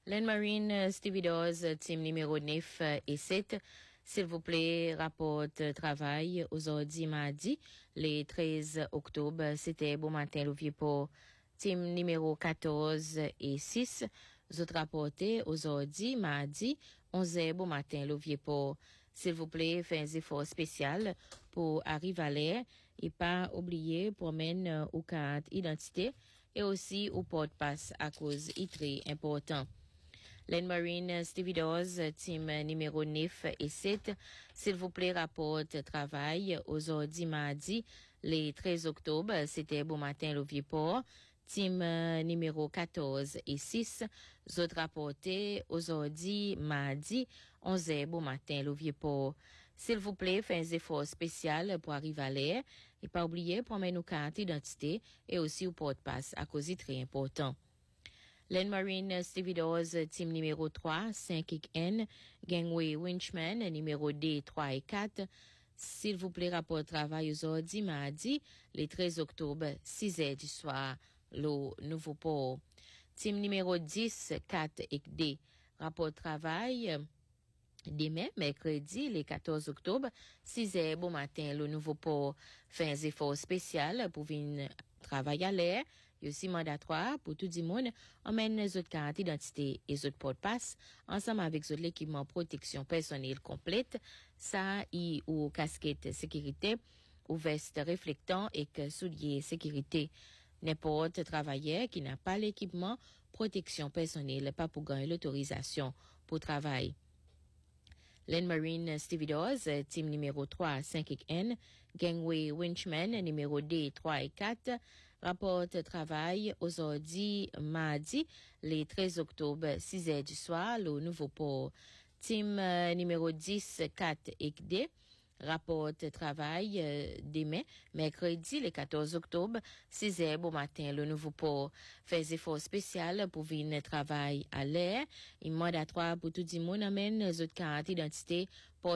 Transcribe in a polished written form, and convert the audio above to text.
Land Marine Stevedoz, team numéro 9 et 7. S'il vous plaît, rapport de travail aujourd'hui mardi, le 13 octobre. C'était bon matin, le Vieux-Port. Team numéro 14 et 6. Autres rapportés aujourd'hui mardi, 11h bon matin, le Vieux-Port. S'il vous plaît, faites un effort spécial pour arriver à l'air et pas oublier promène aux cartes identité et aussi au porte-passe à cause est très important. Land Marine Stevedoz, team numéro 9 et 7. S'il vous plaît, rapport de travail aujourd'hui mardi, le 13 octobre. C'était bon matin, le Vieux-Port. Team numéro 14 et 6. Autres rapportés aujourd'hui mardi, 11h bon matin, le Vieux-Port. S'il vous plaît, faites un effort spécial pour arriver à l'air et pas oublier prendre nos cartes d'identité et aussi au porte-passe à cause c'est très important. Land Marine Stevedoz, team numéro 3, 5 et N, Gangway Winchman, numéro D, 3 et 4. S'il vous plaît, rapport de travail aujourd'hui, mardi, le 13 octobre, 6h du soir, le nouveau port. Team numéro 10, 4 et D, rapport de travail, demain, mercredi, le 14 octobre, 6h bon matin, le nouveau port fait un effort spécial pour venir travailler à l'air. Il y a aussi mandatoire pour tout le monde. Emmène les autres cartes d'identité et les autres porte-passe ensemble avec l'équipement protection personnelle complète. Ça, y ou casquette sécurité, ou veste réflectant et que souliers sécurité. N'importe travailleur qui n'a pas l'équipement protection personnelle, pas pour gagner l'autorisation pour travail. Land Marine Stevedoz, team numéro 3, 5 et N, Gangway Winchman, numéro D, 3 et 4, rapport de travail aujourd'hui, mardi, le 13 octobre, 6h du soir, le nouveau port. Team numéro 10, 4 et D, rapport de travail demain, mercredi, le 14 octobre, 6h bon matin, le nouveau port. Fait effort spécial pour venir travailler à l'air. Il mandatoire pour tout le monde amène les autres cartes d'identité